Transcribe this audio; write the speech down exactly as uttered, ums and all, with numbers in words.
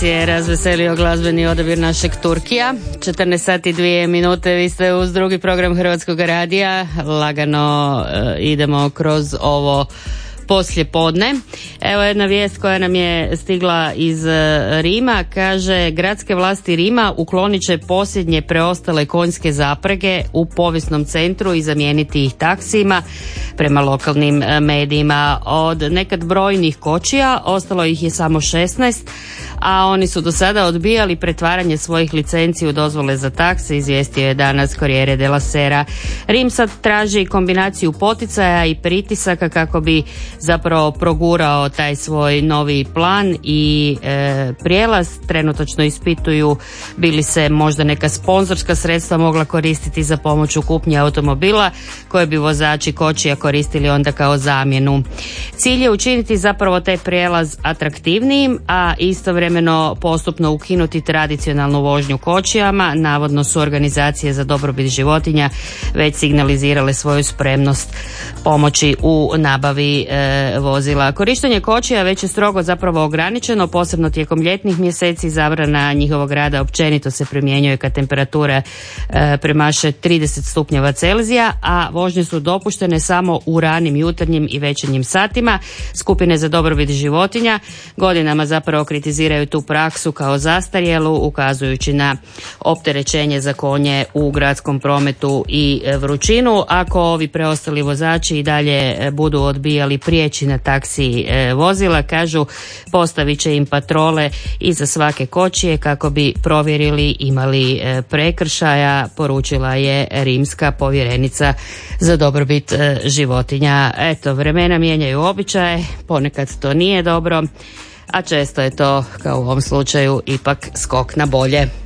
je razveselio glazbeni odabir našeg Turkija. četrnaest sati i dvije minute, vi ste uz drugi program Hrvatskog radija. Lagano uh, idemo kroz ovo poslje podne. Evo jedna vijest koja nam je stigla iz Rima, kaže gradske vlasti Rima uklonit će posljednje preostale konjske zaprege u povijesnom centru i zamijeniti ih taksijima. Prema lokalnim medijima, od nekad brojnih kočija ostalo ih je samo šesnaest, a oni su do sada odbijali pretvaranje svojih licenci u dozvole za takse, izvijestio je danas Corriere della Sera. Rim sad traži kombinaciju poticaja i pritisaka kako bi zapravo progurao taj svoj novi plan i e, prijelaz. Trenutačno ispituju bi li se možda neka sponzorska sredstva mogla koristiti za pomoć u kupnji automobila koje bi vozači kočija koristili onda kao zamjenu. Cilj je učiniti zapravo taj prijelaz atraktivnijim, a istovremeno postupno ukinuti tradicionalnu vožnju kočijama. Navodno su organizacije za dobrobit životinja već signalizirale svoju spremnost pomoći u nabavi e, vozila. Korištenje kočija već je strogo zapravo ograničeno, posebno tijekom ljetnih mjeseci. Zabrana njihovog rada općenito se primjenjuje kad temperatura e, premaše trideset stupnjeva Celzija, a vožnje su dopuštene samo u ranim jutarnjim i večernjim satima. Skupine za dobrobit životinja godinama zapravo kritiziraju tu praksu kao zastarjelu, ukazujući na opterećenje za konje u gradskom prometu i vrućinu. Ako ovi preostali vozači i dalje budu odbijali prijeći na taksi vozila, kažu, postavit će im patrole iza svake kočije kako bi provjerili imali prekršaja, poručila je rimska povjerenica za dobrobit životinja. Eto, vremena mijenjaju običaje, ponekad to nije dobro, a često je to, kao u ovom slučaju, ipak skok na bolje.